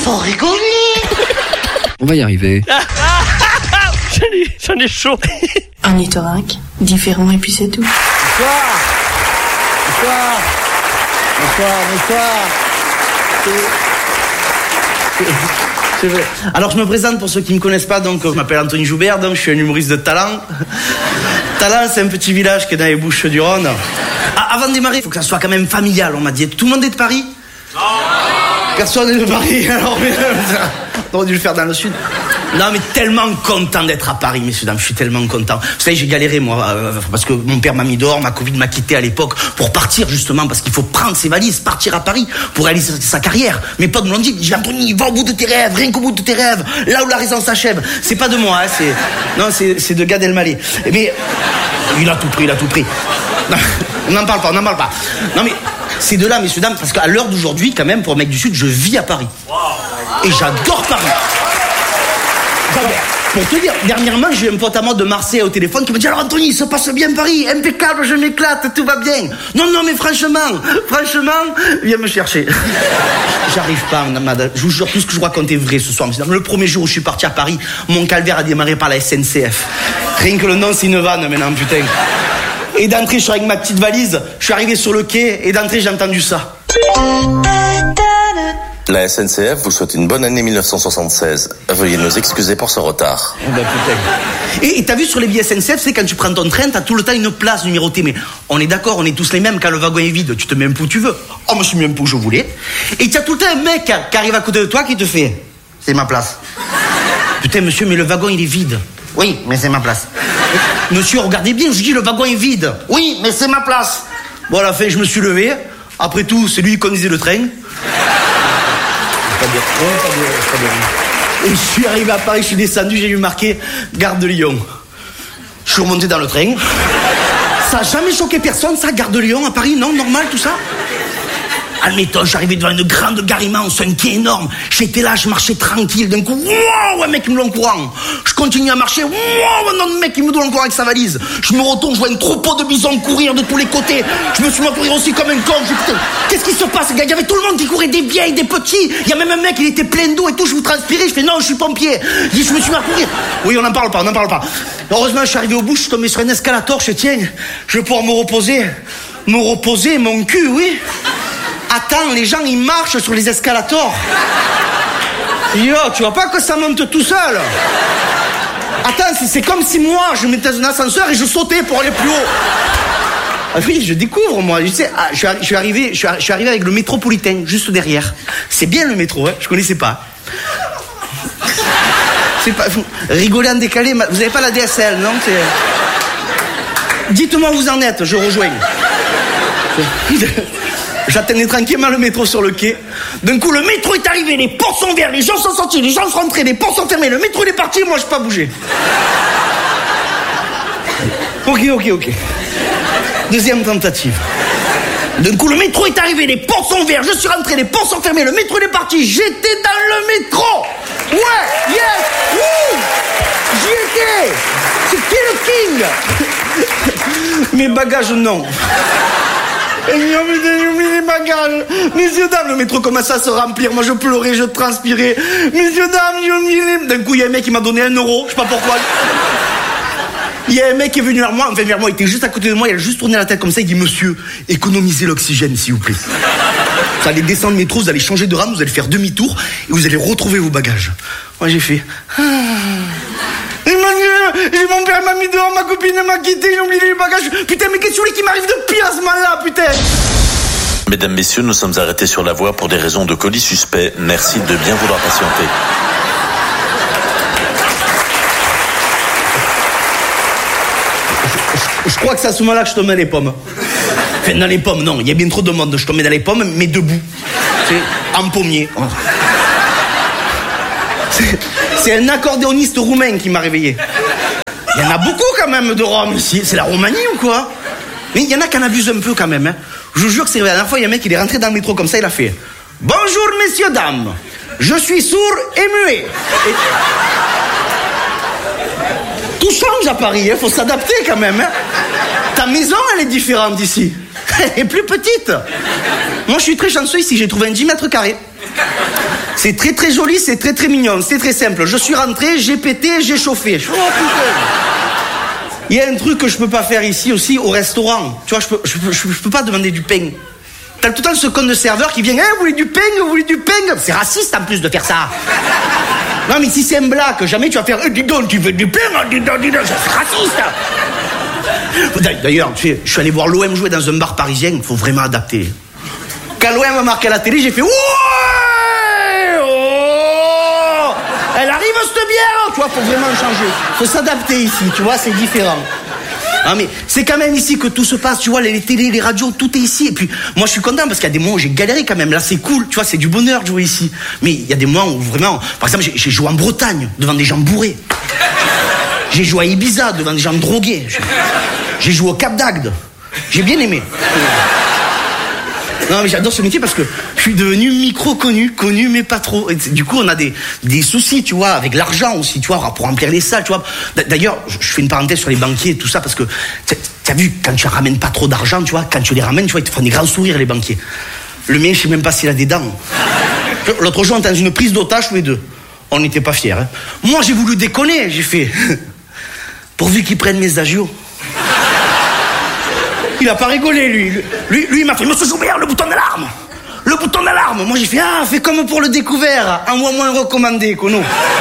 faut rigoler. On va y arriver. J'en ai chaud. Un orthorynque, différent et puis c'est tout. Bonsoir. C'est vrai. Alors je me présente pour ceux qui ne me connaissent pas, donc je m'appelle Anthony Joubert, donc je suis un humoriste de Talent. Talent, c'est un petit village qui est dans les Bouches-du-Rhône. Avant de démarrer, il faut que ça soit quand même familial, on m'a dit. Tout le monde est de Paris ? Non. Personne n'est de Paris, alors on aurait dû le faire dans le sud. Non, mais tellement content d'être à Paris, messieurs, dames, je suis tellement content. Vous savez, j'ai galéré, moi, parce que mon père m'a mis dehors, ma Covid m'a quitté à l'époque, pour partir, justement, parce qu'il faut prendre ses valises, partir à Paris, pour réaliser sa carrière. Mes potes me l'ont dit, j'ai Anthony, va au bout de tes rêves, rien qu'au bout de tes rêves, là où la raison s'achève. C'est pas de moi, hein, c'est de Gad Elmaleh. Mais, il a tout pris. Non, on n'en parle pas. Non, mais, c'est de là, messieurs, dames, parce qu'à l'heure d'aujourd'hui, quand même, pour un mec du Sud, je vis à Paris. Et j'adore Paris. Pour te dire, dernièrement, j'ai eu un pote à moi de Marseille au téléphone qui me dit, alors Anthony, il se passe bien Paris, impeccable, je m'éclate, tout va bien. Non, mais franchement, viens me chercher. J'arrive pas, madame. Je vous jure, tout ce que je vous raconte est vrai ce soir. Le premier jour où je suis parti à Paris, mon calvaire a démarré par la SNCF. Rien que le nom, c'est une vanne maintenant, putain. Et d'entrée, je suis avec ma petite valise, je suis arrivé sur le quai, et d'entrée, j'ai entendu ça. La SNCF vous souhaite une bonne année 1976. Veuillez nous excuser pour ce retard. Oh ben putain. Et t'as vu sur les billets SNCF, c'est quand tu prends ton train, t'as tout le temps une place numérotée. Mais on est d'accord, on est tous les mêmes. Quand le wagon est vide, tu te mets un peu où tu veux. Oh, moi je suis mis un peu où je voulais. Et t'as tout le temps un mec qui arrive à côté de toi qui te fait, c'est ma place. Putain monsieur, mais le wagon il est vide. Oui, mais c'est ma place. Monsieur, regardez bien, je dis le wagon est vide. Oui, mais c'est ma place. Bon, à la fin, je me suis levé. Après tout, c'est lui qui conduisait le train. Pas bien. Et je suis arrivé à Paris, je suis descendu, j'ai vu marqué Gare de Lyon. Je suis remonté dans le train. Ça n'a jamais choqué personne, ça, Gare de Lyon à Paris, non, normal tout ça. Admettons, je suis arrivé devant une grande gare immense, un quai énorme. J'étais là, je marchais tranquille. D'un coup, wow, un mec qui me donne courant. Je continue à marcher, wow, un autre mec qui me donne courant avec sa valise. Je me retourne, je vois un troupeau de bisons courir de tous les côtés. Je me suis mis à courir aussi comme un con. Qu'est-ce qui se passe, gars? Il y avait tout le monde qui courait, des vieilles, des petits. Il y a même un mec, il était plein d'eau et tout. Je vous transpirais. Je fais non, je suis pompier. Je me suis mis à courir. Oui, on n'en parle pas. Heureusement, je suis arrivé au bout, je suis tombé sur un escalator. Je tiens, je vais pouvoir me reposer. Mon cul, oui. Attends, les gens, ils marchent sur les escalators. Yo, tu vois pas que ça monte tout seul? Attends, c'est comme si moi, je mettais dans un ascenseur et je sautais pour aller plus haut. Ah oui, je découvre, moi. Tu sais, je suis arrivé avec le métropolitain, juste derrière. C'est bien le métro, hein, je connaissais pas. C'est pas... Rigoler en décalé, vous avez pas la DSL, non? Dites-moi où vous en êtes, je rejoins. J'attendais tranquillement le métro sur le quai. D'un coup, le métro est arrivé, les portes sont ouvertes, les gens sont sortis, les gens sont rentrés, les portes sont fermées, le métro est parti, moi je peux pas bouger. Ok. Deuxième tentative. D'un coup, le métro est arrivé, les portes sont ouvertes, je suis rentré, les portes sont fermées, le métro est parti, j'étais dans le métro. Ouais, yes, wouh, j'y étais. C'était le king. Mes bagages, non. J'ai oublié les bagages. Messieurs, dames, le métro commençait à se remplir. Moi, je pleurais, je transpirais. Messieurs, dames, j'ai oublié les... D'un coup, il y a un mec qui m'a donné 1 euro. Je sais pas pourquoi. Il y a un mec qui est venu vers moi. Enfin, vers moi, il était juste à côté de moi. Il a juste tourné la tête comme ça. Il dit, monsieur, économisez l'oxygène, s'il vous plaît. Vous allez descendre le métro, vous allez changer de rame, vous allez faire demi-tour et vous allez retrouver vos bagages. Moi, j'ai fait... J'ai mon père m'a mis dehors, ma copine m'a quitté, j'ai oublié les bagages. Putain, mais qu'est-ce qui m'arrive de pire à ce moment-là, putain? Mesdames, messieurs, nous sommes arrêtés sur la voie pour des raisons de colis suspect. Merci de bien vouloir patienter. Je crois que c'est à ce moment-là que je tombais dans les pommes. Enfin, dans les pommes, non, il y a bien trop de monde. Je tombais dans les pommes, mais debout. C'est en pommier. C'est un accordéoniste roumain qui m'a réveillé. Il y en a beaucoup quand même de Roms ici. C'est la Roumanie ou quoi? Mais il y en a qui en abusent un peu quand même. Hein. Je vous jure que c'est vrai. La dernière fois, il y a un mec qui est rentré dans le métro comme ça, il a fait « Bonjour messieurs, dames, je suis sourd et muet. » Tout change à Paris, il faut s'adapter quand même. Hein. Ta maison, elle est différente ici. Elle est plus petite. Moi, je suis très chanceux ici, j'ai trouvé un 10 mètres carrés. C'est très très joli, c'est très très mignon, c'est très simple. Je suis rentré, j'ai pété, j'ai chauffé. Oh putain. Il y a un truc que je peux pas faire ici aussi au restaurant. Tu vois, je peux pas demander du pain. T'as tout le temps ce con de serveur qui vient, vous voulez du pain, vous voulez du pain. C'est raciste en plus de faire ça. Non mais si c'est un blague, jamais tu vas faire, dis donc, tu veux du pain, dis donc, c'est raciste. D'ailleurs, tu sais, je suis allé voir l'OM jouer dans un bar parisien, il faut vraiment adapter. Quand l'OM a marqué à la télé, j'ai fait, ouais, oh, elle arrive cette bière, tu vois, faut vraiment changer. Faut s'adapter ici, tu vois, c'est différent. Ah mais c'est quand même ici que tout se passe, tu vois, les télés, les radios, tout est ici. Et puis moi je suis content parce qu'il y a des moments où j'ai galéré quand même. Là c'est cool, tu vois, c'est du bonheur de jouer ici. Mais il y a des moments où vraiment, par exemple j'ai joué en Bretagne devant des gens bourrés. J'ai joué à Ibiza devant des gens drogués. J'ai joué au Cap d'Agde. J'ai bien aimé. Non mais j'adore ce métier parce que je suis devenu connu mais pas trop. Et du coup on a des soucis, tu vois, avec l'argent aussi, tu vois, pour remplir les salles, tu vois. D'ailleurs, je fais une parenthèse sur les banquiers et tout ça parce que t'as vu, quand tu ramènes pas trop d'argent, tu vois, quand tu les ramènes, tu vois, ils te font des grands sourires les banquiers. Le mien, je sais même pas s'il a des dents. L'autre jour, on était dans une prise d'otage tous les deux. On n'était pas fiers. Hein. Moi, j'ai voulu déconner, j'ai fait pourvu qu'ils prennent mes agios. Il a pas rigolé, lui, il m'a fait, monsieur Joubert, le bouton d'alarme. Le bouton d'alarme. Moi, j'ai fait, fais comme pour le découvert. Envoie-moi un recommandé, Kono.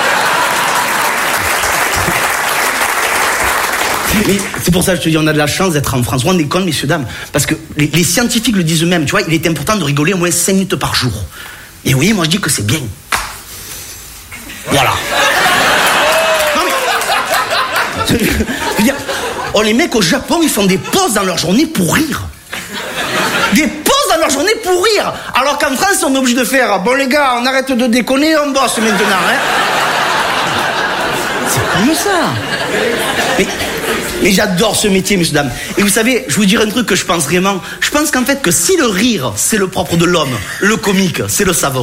Mais c'est pour ça que je te dis, on a de la chance d'être en France. On est con, messieurs, dames. Parce que les scientifiques le disent eux-mêmes, tu vois, il est important de rigoler au moins 5 minutes par jour. Et oui, moi, je dis que c'est bien. Voilà. Non, mais... Je veux dire... Oh, les mecs au Japon, ils font des pauses dans leur journée pour rire. Des pauses dans leur journée pour rire. Alors qu'en France, on est obligé de faire, bon les gars, on arrête de déconner, on bosse maintenant, hein. C'est comme ça. Mais j'adore ce métier, messieurs, dames. Et vous savez, je vous dirais un truc que je pense vraiment. Je pense qu'en fait, que si le rire, c'est le propre de l'homme, le comique, c'est le savant.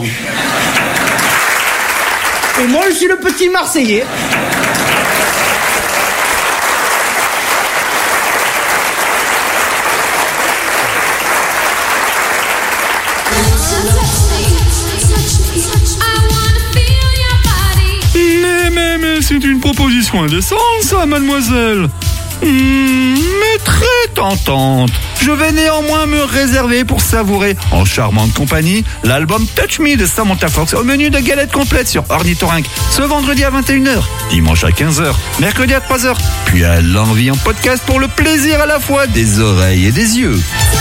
Et moi, je suis le petit Marseillais. Mais c'est une proposition indécente, ça, mademoiselle. Mais très tentante. Je vais néanmoins me réserver pour savourer, en charmante compagnie, l'album Touch Me de Samantha Fox au menu de galette complète sur Ornithorynque, ce vendredi à 21h, dimanche à 15h, mercredi à 3h, puis à l'envie en podcast pour le plaisir à la fois des oreilles et des yeux.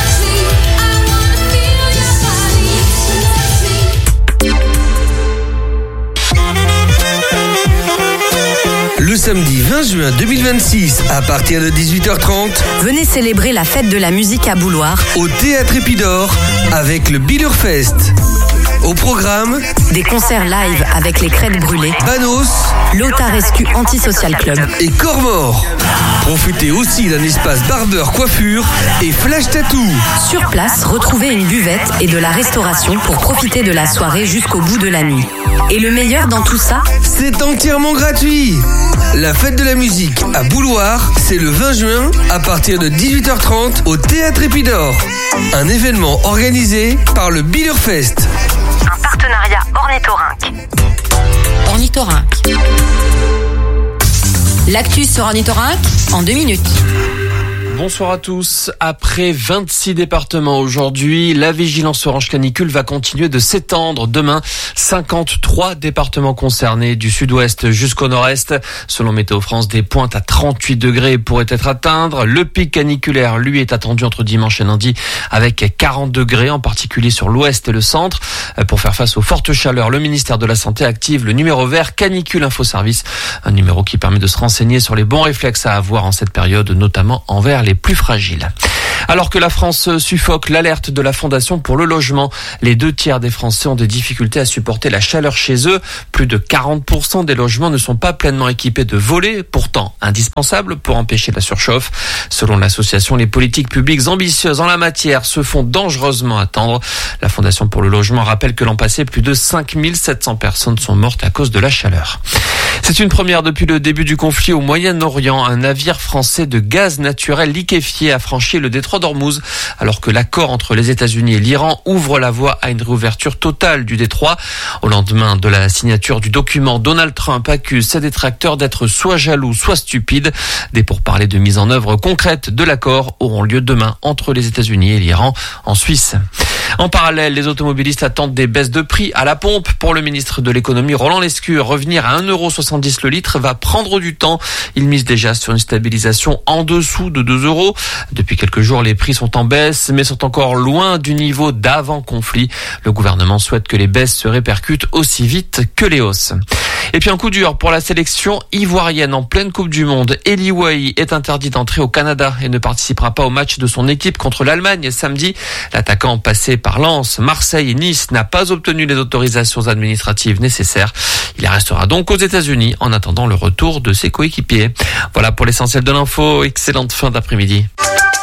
Le samedi 20 juin 2026, à partir de 18h30, venez célébrer la fête de la musique à Bouloir au Théâtre Épidore avec le Bilurfest. Au programme, des concerts live avec les Crêtes Brûlées, Banos, l'Otarescu Antisocial Club et Cormor. Profitez aussi d'un espace barbeur, coiffure et flash tattoo. Sur place, retrouvez une buvette et de la restauration pour profiter de la soirée jusqu'au bout de la nuit. Et le meilleur dans tout ça, c'est entièrement gratuit. La fête de la musique à Bouloir, c'est le 20 juin à partir de 18h30 au Théâtre Épidore. Un événement organisé par le Bilurfest. Un partenariat Ornithorynque. Ornithorynque. L'actu sur Ornithorynque en 2 minutes. Bonsoir à tous. Après 26 départements aujourd'hui, la vigilance orange canicule va continuer de s'étendre. Demain, 53 départements concernés du sud-ouest jusqu'au nord-est. Selon Météo France, des pointes à 38 degrés pourraient être atteintes. Le pic caniculaire, lui, est attendu entre dimanche et lundi avec 40 degrés, en particulier sur l'ouest et le centre. Pour faire face aux fortes chaleurs, le ministère de la Santé active le numéro vert Canicule Info Service. Un numéro qui permet de se renseigner sur les bons réflexes à avoir en cette période, notamment envers les plus fragiles. Alors que la France suffoque, l'alerte de la Fondation pour le logement. Les 2/3 des Français ont des difficultés à supporter la chaleur chez eux. Plus de 40% des logements ne sont pas pleinement équipés de volets, pourtant indispensables pour empêcher la surchauffe. Selon l'association, les politiques publiques ambitieuses en la matière se font dangereusement attendre. La Fondation pour le logement rappelle que l'an passé, plus de 5700 personnes sont mortes à cause de la chaleur. C'est une première depuis le début du conflit au Moyen-Orient. Un navire français de gaz naturel liquéfié a franchi le détroit d'Ormuz, alors que l'accord entre les États-Unis et l'Iran ouvre la voie à une réouverture totale du détroit. Au lendemain de la signature du document, Donald Trump accuse ses détracteurs d'être soit jaloux, soit stupides. Des pourparlers de mise en œuvre concrète de l'accord auront lieu demain entre les États-Unis et l'Iran en Suisse. En parallèle, les automobilistes attendent des baisses de prix à la pompe. Pour le ministre de l'économie Roland Lescure, revenir à 1,70 € le litre va prendre du temps. Il mise déjà sur une stabilisation en dessous de 2 €. Depuis quelques jours, les prix sont en baisse, mais sont encore loin du niveau d'avant-conflit. Le gouvernement souhaite que les baisses se répercutent aussi vite que les hausses. Et puis un coup dur pour la sélection ivoirienne en pleine Coupe du Monde. Eli Wahi est interdit d'entrer au Canada et ne participera pas au match de son équipe contre l'Allemagne samedi. L'attaquant passé par Lens, Marseille et Nice n'a pas obtenu les autorisations administratives nécessaires. Il restera donc aux États-Unis en attendant le retour de ses coéquipiers. Voilà pour l'essentiel de l'info. Excellente fin d'après-midi.